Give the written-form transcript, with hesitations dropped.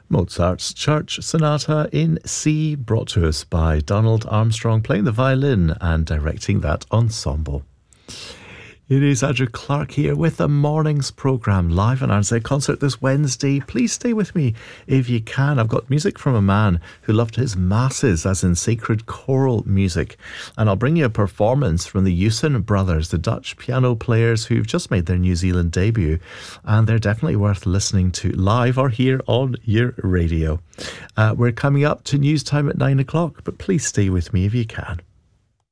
Mozart's Church Sonata in C, brought to us by Donald Armstrong, playing the violin and directing that ensemble. It is Andrew Clark here with the morning's programme live on RNZ Concert this Wednesday. Please stay with me if you can. I've got music from a man who loved his masses, as in sacred choral music. And I'll bring you a performance from the Hewson brothers, the Dutch piano players who've just made their New Zealand debut. And they're definitely worth listening to live or here on your radio. We're coming up to news time at 9 o'clock, but please stay with me if you can.